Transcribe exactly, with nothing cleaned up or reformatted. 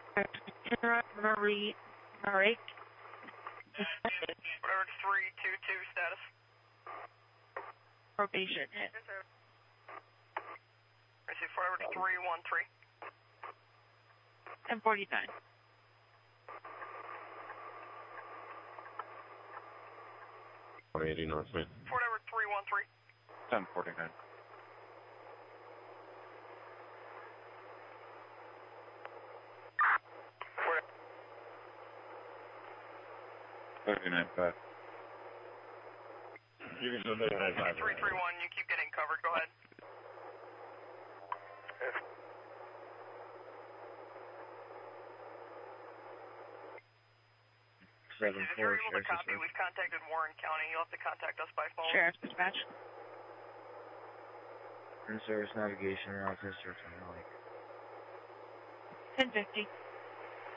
Marie, Marie. Whatever, three two two status. Probation hit. Yes, sir. Receive forward three one three. ten forty-nine. one eighty North Main. Fort Edward three one three. ten forty-nine. thirty-nine five. You can do thirty-nine five. three three one, you keep getting covered, go ahead. seven If four, you're able to copy, we've contacted Warren County. You'll have to contact us by phone. Sheriff's dispatch. In service navigation, route history from the lake. ten fifty.